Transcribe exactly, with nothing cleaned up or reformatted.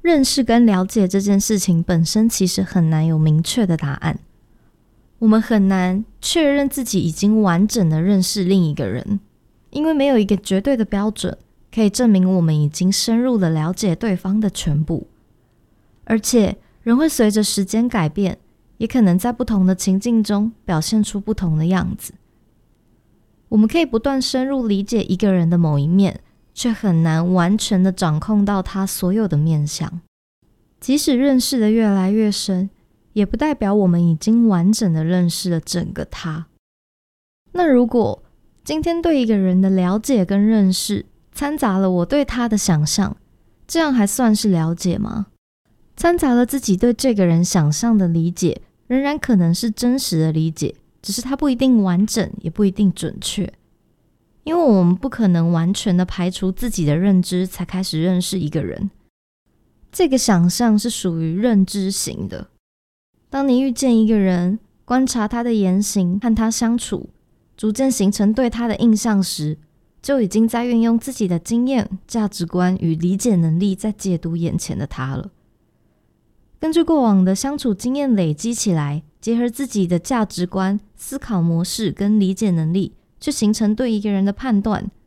认识跟了解这件事情本身其实很难有明确的答案，我们很难确认自己已经完整的认识另一个人，因为没有一个绝对的标准可以证明我们已经深入的了解对方的全部。而且人会随着时间改变，也可能在不同的情境中表现出不同的样子。我们可以不断深入理解一个人的某一面，却很难完全的掌控到他所有的面向。即使认识的越来越深，也不代表我们已经完整的认识了整个他。那如果今天对一个人的了解跟认识掺杂了我对他的想象，这样还算是了解吗？掺杂了自己对这个人想象的理解，仍然可能是真实的理解，只是它不一定完整，也不一定准确。因为我们不可能完全的排除自己的认知才开始认识一个人。这个想象是属于认知型的。当你遇见一个人，观察他的言行，和他相处，逐渐形成对他的印象时，就已经在运用自己的经验、价值观与理解能力在解读眼前的他了。根据过往的相处经验累积起来，结合自己的价值观、思考模式跟理解能力，去形成对一个人的判断，